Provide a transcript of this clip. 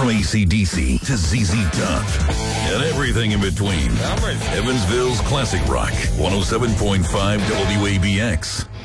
From AC/DC to ZZ Top and everything in between. Evansville's Classic Rock, 107.5 WABX.